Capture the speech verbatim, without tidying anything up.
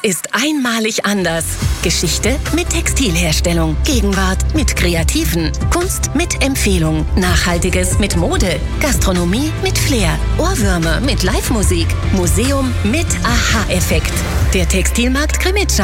ist einmalig anders. Geschichte mit Textilherstellung. Gegenwart mit Kreativen. Kunst mit Empfehlung. Nachhaltiges mit Mode. Gastronomie mit Flair. Ohrwürmer mit Live-Musik. Museum mit Aha-Effekt. Der Textilmarkt Grimmitschau.